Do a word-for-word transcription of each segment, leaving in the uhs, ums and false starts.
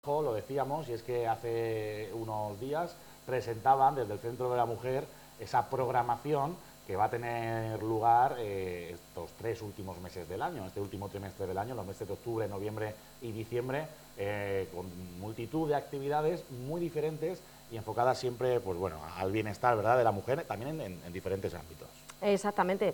Lo decíamos, y es que hace unos días presentaban desde el Centro de la Mujer esa programación que va a tener lugar eh, estos tres últimos meses del año, este último trimestre del año, los meses de octubre, noviembre y diciembre, eh, con multitud de actividades muy diferentes y enfocadas siempre, pues bueno, al bienestar, ¿verdad?, de la mujer, también en, en diferentes ámbitos. Exactamente.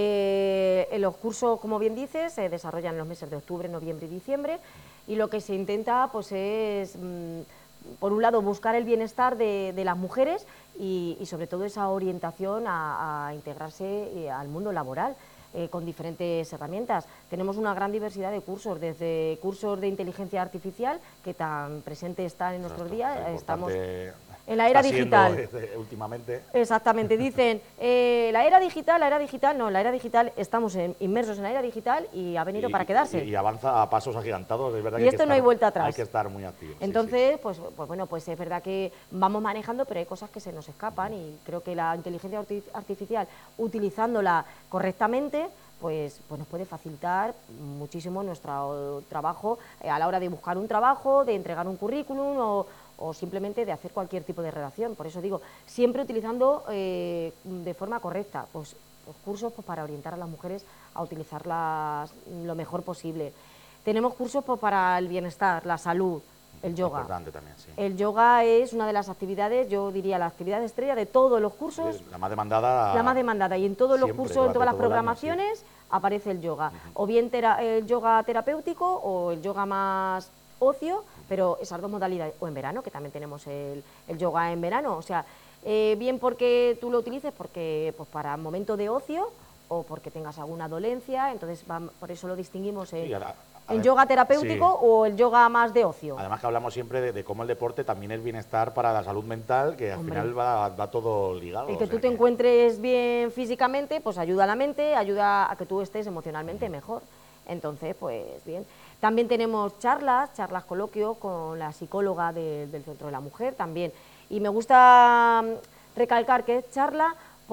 Eh, en los cursos, como bien dices, se desarrollan en los meses de octubre, noviembre y diciembre, y lo que se intenta pues es, mmm, por un lado, buscar el bienestar de, de las mujeres y, y sobre todo esa orientación a, a integrarse eh, al mundo laboral. Eh, con diferentes herramientas. Tenemos una gran diversidad de cursos, desde cursos de inteligencia artificial, que tan presente están en nuestros días, estamos en la era digital. Últimamente. Exactamente, dicen, eh, la era digital, la era digital, no, la era digital, estamos en, inmersos en la era digital y ha venido y, para quedarse. Y, y avanza a pasos agigantados, es verdad y que esto hay que no estar, hay vuelta atrás. Hay que estar muy activos. Entonces, sí, sí. Pues, pues bueno, pues es verdad que vamos manejando, pero hay cosas que se nos escapan y creo que la inteligencia artificial, utilizándola correctamente, pues, pues nos puede facilitar muchísimo nuestro trabajo eh, a la hora de buscar un trabajo, de entregar un currículum o, o simplemente de hacer cualquier tipo de redacción. Por eso digo, siempre utilizando eh, de forma correcta, pues, pues cursos pues, para orientar a las mujeres a utilizarlas lo mejor posible. Tenemos cursos pues, para el bienestar, la salud, el yoga. Importante también, sí. El yoga es una de las actividades, yo diría la actividad estrella de todos los cursos. Es la más demandada. La más demandada y en todos siempre, los cursos, en todas las programaciones, año, sí. aparece el yoga. Uh-huh. O bien tera, el yoga terapéutico o el yoga más ocio, pero esas dos modalidades. O en verano, que también tenemos el, el yoga en verano. O sea, eh, bien porque tú lo utilices porque pues para momento de ocio o porque tengas alguna dolencia, entonces va, por eso lo distinguimos en... Sí, ahora, ¿el yoga terapéutico sí. o el yoga más de ocio? Además que hablamos siempre de, de cómo el deporte también es bienestar para la salud mental, que al Hombre. final va, va todo ligado. El que o sea tú te que... encuentres bien físicamente, pues ayuda a la mente, ayuda a que tú estés emocionalmente uh-huh. mejor. Entonces, pues bien. También tenemos charlas, charlas coloquios con la psicóloga de, del Centro de la Mujer también. Y me gusta recalcar que es charla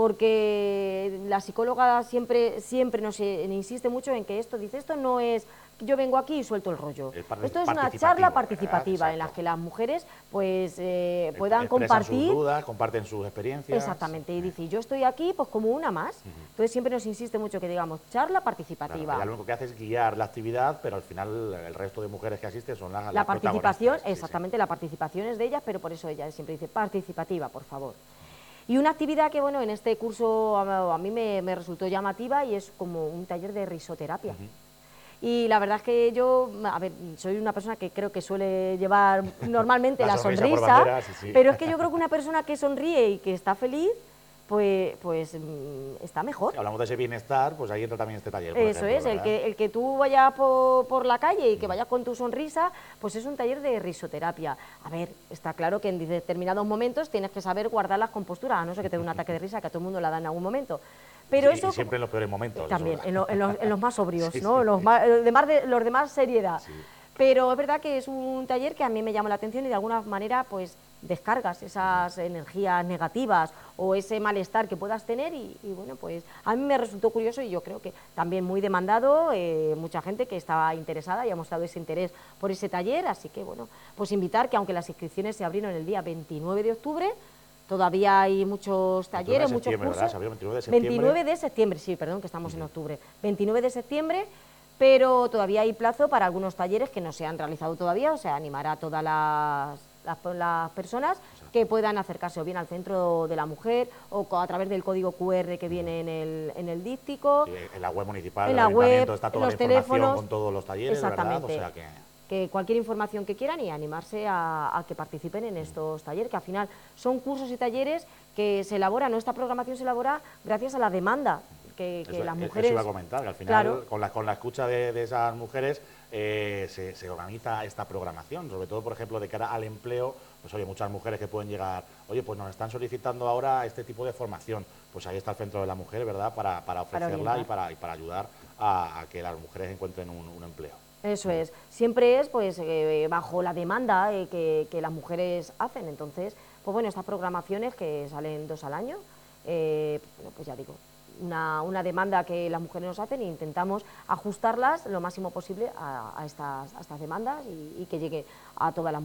porque la psicóloga siempre, siempre nos insiste mucho en que esto, dice, esto no es, yo vengo aquí y suelto el rollo. El esto es una charla participativa en la que las mujeres pues eh, puedan Expresan compartir. sus dudas, comparten sus experiencias. Exactamente, y dice, yo estoy aquí pues como una más. Uh-huh. Entonces siempre nos insiste mucho que digamos charla participativa. Claro, lo único que hace es guiar la actividad, pero al final el resto de mujeres que asisten son las, la las participación, sí, exactamente, sí. la participación es de ellas, pero por eso ella siempre dice participativa, por favor. Y una actividad que, bueno, en este curso a, a mí me, me resultó llamativa y es como un taller de risoterapia. Uh-huh. Y la verdad es que yo, a ver, soy una persona que creo que suele llevar normalmente la, la sonrisa, sonrisa bandera, sí, sí. pero es que yo creo que una persona que sonríe y que está feliz, pues, pues está mejor. Si hablamos de ese bienestar, pues ahí entra también este taller. Por Eso ejemplo, es, el que, el que tú vayas por, por la calle y que vayas con tu sonrisa, pues es un taller de risoterapia. A ver, está claro que en determinados momentos tienes que saber guardar las composturas, a no ser que te dé un ataque de risa, que a todo el mundo la da en algún momento. Pero sí, eso, y siempre en los peores momentos. También, en, lo, en, los, en los más sobrios, sí, ¿no? Sí, los, sí. más, los, demás de, los demás seriedad. Sí. Pero es verdad que es un taller que a mí me llama la atención y de alguna manera pues descargas esas energías negativas o ese malestar que puedas tener y, y bueno, pues a mí me resultó curioso y yo creo que también muy demandado, eh, mucha gente que estaba interesada y ha mostrado ese interés por ese taller, así que bueno, pues invitar que aunque las inscripciones se abrieron el día veintinueve de octubre, todavía hay muchos talleres, muchos cursos. veintinueve de septiembre. veintinueve de septiembre, sí, perdón, que estamos uh-huh. en octubre. veintinueve de septiembre, pero todavía hay plazo para algunos talleres que no se han realizado todavía, o sea, animar a todas las, las, las personas que puedan acercarse o bien al Centro de la Mujer o a través del código cu erre que viene en el, en el díptico. Sí, en la web municipal, en la web, está toda los la información teléfonos, con todos los talleres, exactamente. ¿verdad? O sea que... que cualquier información que quieran y animarse a, a que participen en estos talleres, que al final son cursos y talleres que se elaboran, nuestra programación se elabora gracias a la demanda que, que eso, las mujeres... Eso iba a comentar, que al final claro. con, la, con la escucha de, de esas mujeres eh, se, se organiza esta programación, sobre todo, por ejemplo, de cara al empleo, pues oye, muchas mujeres que pueden llegar, oye, pues nos están solicitando ahora este tipo de formación, pues ahí está el Centro de la Mujer, ¿verdad?, para, para ofrecerla para y, para, y para ayudar a, a que las mujeres encuentren un, un empleo. Eso es, siempre es pues eh, bajo la demanda eh, que, que las mujeres hacen, entonces, pues bueno, estas programaciones que salen dos al año, eh, bueno, pues ya digo, una, una demanda que las mujeres nos hacen e intentamos ajustarlas lo máximo posible a, a, estas, a estas demandas y, y que llegue a todas las mujeres.